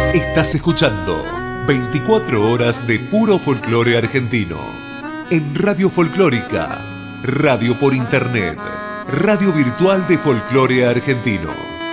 Estás escuchando 24 horas de puro folclore argentino. En Radio Folclórica, radio por internet, radio virtual de folclore argentino.